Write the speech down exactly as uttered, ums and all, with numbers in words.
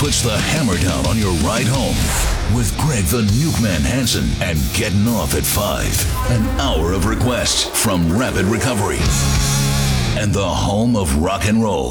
puts the hammer down on your ride home with Greg the Nukeman Hansen and Getting Off at five. An hour of requests from Rapid Recovery and the home of rock and roll.